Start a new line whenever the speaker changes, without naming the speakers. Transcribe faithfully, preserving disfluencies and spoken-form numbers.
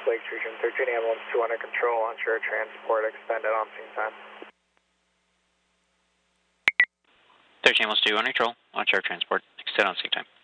Lakes Region, thirteen ambulance two under control, onshore transport extended on scene time.
thirteen ambulance two under control, onshore transport extended on scene time.